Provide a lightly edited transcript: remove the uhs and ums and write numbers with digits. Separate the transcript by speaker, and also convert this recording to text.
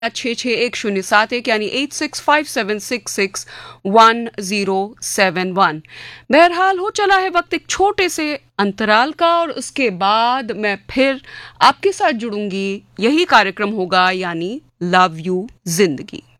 Speaker 1: 661071 यानी 8657661071। बहरहाल हो चला है वक्त एक छोटे से अंतराल का, और उसके बाद मैं फिर आपके साथ जुड़ूंगी। यही कार्यक्रम होगा, यानी लव यू जिंदगी।